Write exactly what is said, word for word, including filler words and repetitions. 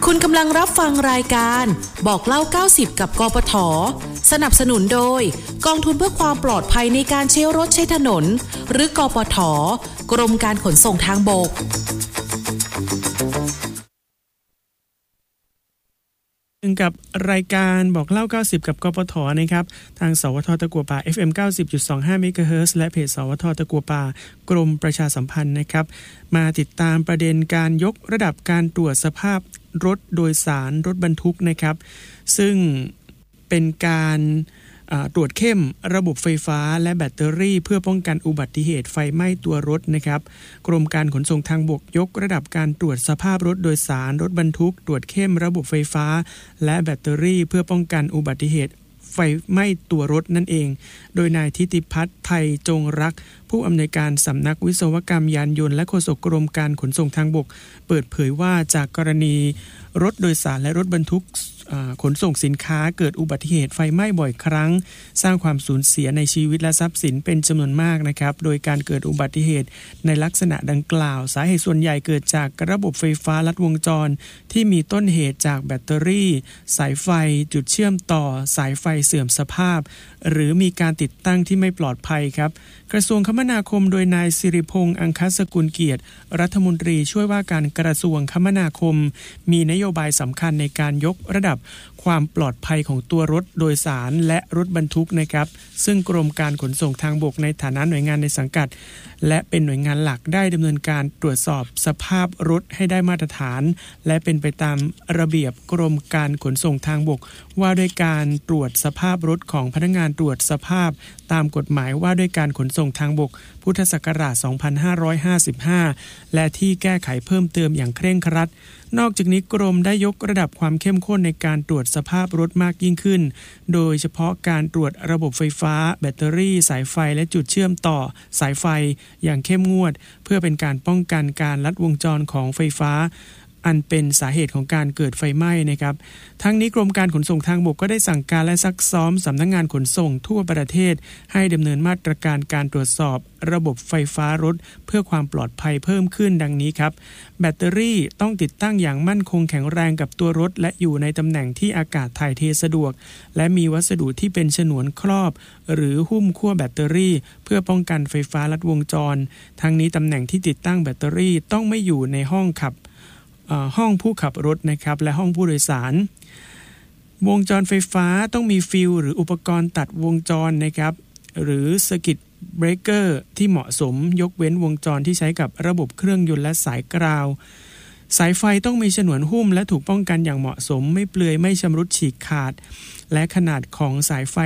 คุณกำลังรับฟังรายการบอกเล่าเก้าสิบกับกปท.สนับสนุนโดยกองทุนเพื่อความปลอดภัยในการใช้รถใช้ถนนหรือกปท.กรมการขนส่งทางบกกับรายการบอกเล่าเก้าสิบกับกปท.นะครับทางสวท.ตะกั่วป่า เอฟ เอ็ม เก้าสิบจุดสองห้า เมกะเฮิรตซ์และเพจสวท.ตะกั่วป่ากรมประชาสัมพันธ์นะครับมาติดตามประเด็นการยกระดับการตรวจสภาพรถโดยสารรถบรรทุกนะครับซึ่งเป็นการตรวจเข้มระบบไฟฟ้าและแบตเตอรี่เพื่อป้องกันอุบัติเหตุไฟไหม้ตัวรถนะครับกรมการขนส่งทางบกยกระดับการตรวจสภาพรถโดยสารรถบรรทุกตรวจเข้มระบบไฟฟ้าและแบตเตอรี่เพื่อป้องกันอุบัติเหตุไฟไหม้ตัวรถนั่นเองโดยนายทิติพัฒน์ไทยจงรักผู้อำนวยการสำนักวิศวกรรมยานยนต์และโฆษกกรมการขนส่งทางบกเปิดเผยว่าจากกรณีรถโดยสารและรถบรรทุกขนส่งสินค้าเกิดอุบัติเหตุไฟไหม้บ่อยครั้งสร้างความสูญเสียในชีวิตและทรัพย์สินเป็นจำนวนมากนะครับโดยการเกิดอุบัติเหตุในลักษณะดังกล่าวสาเหตุส่วนใหญ่เกิดจากระบบไฟฟ้าลัดวงจรที่มีต้นเหตุจากแบตเตอรี่สายไฟจุดเชื่อมต่อสายไฟเสื่อมสภาพหรือมีการติดตั้งที่ไม่ปลอดภัยครับกระทรวงคมนาคมโดยนายสิริพงษ์อังคสกุลเกียรติรัฐมนตรีช่วยว่าการกระทรวงคมนาคมมีนโยบายสำคัญในการยกระดับความปลอดภัยของตัวรถโดยสารและรถบรรทุกนะครับซึ่งกรมการขนส่งทางบกในฐานะหน่วยงานในสังกัดและเป็นหน่วยงานหลักได้ดำเนินการตรวจสอบสภาพรถให้ได้มาตรฐานและเป็นไปตามระเบียบกรมการขนส่งทางบกว่าด้วยการตรวจสภาพรถของพนักงานตรวจสภาพตามกฎหมายว่าด้วยการขนส่งทางบกพุทธศักราชสองพันห้าร้อยห้าสิบห้าและที่แก้ไขเพิ่มเติมอย่างเคร่งครัดนอกจากนี้กรมได้ยกระดับความเข้มข้นในการตรวจสภาพรถมากยิ่งขึ้นโดยเฉพาะการตรวจระบบไฟฟ้าแบตเตอรี่สายไฟและจุดเชื่อมต่อสายไฟอย่างเข้มงวดเพื่อเป็นการป้องกันการลัดวงจรของไฟฟ้าอันเป็นสาเหตุของการเกิดไฟไหม้นะครับทั้งนี้กรมการขนส่งทางบกก็ได้สั่งการและซักซ้อมสำนักงานขนส่งทั่วประเทศให้ดำเนินมาตรการการตรวจสอบระบบไฟฟ้ารถเพื่อความปลอดภัยเพิ่มขึ้นดังนี้ครับแบตเตอรี่ต้องติดตั้งอย่างมั่นคงแข็งแรงกับตัวรถและอยู่ในตำแหน่งที่อากาศถ่ายเทสะดวกและมีวัสดุที่เป็นฉนวนครอบหรือหุ้มขั้วแบตเตอรี่เพื่อป้องกันไฟฟ้าลัดวงจรทั้งนี้ตำแหน่งที่ติดตั้งแบตเตอรี่ต้องไม่อยู่ในห้องขับห้องผู้ขับรถนะครับและห้องผู้โดยสารวงจรไฟฟ้าต้องมีฟิลหรืออุปกรณ์ตัดวงจรนะครับหรือสกิตเบรกเกอร์ที่เหมาะสมยกเว้นวงจรที่ใช้กับระบบเครื่องยนต์และสายกราวสายไฟต้องมีฉนวนหุ้มและถูกป้องกันอย่างเหมาะสมไม่เปลือยไม่ชำรุดฉีกขาดและขนาดของสายไฟ